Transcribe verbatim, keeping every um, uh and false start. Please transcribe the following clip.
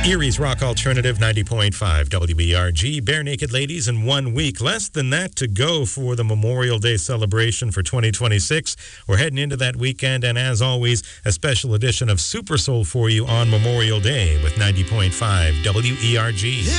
Erie's Rock Alternative ninety point five W B R G. Bare Naked Ladies in one week. Less than that to go for the Memorial Day celebration for twenty twenty-six. We're heading into that weekend, and as always, a special edition of Super Soul for you on Memorial Day with ninety point five W E R G.